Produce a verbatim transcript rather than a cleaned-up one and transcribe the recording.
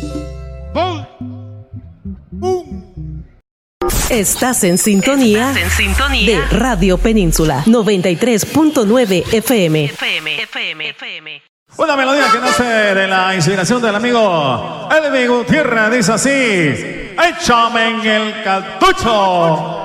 dos, uno. Estás en sintonía, Estás en sintonía de Radio Península noventa y tres punto nueve F M. F M, F M, F M. Una melodía que nace de la inspiración del amigo Edwin Gutiérrez, dice así: échame en el cartucho.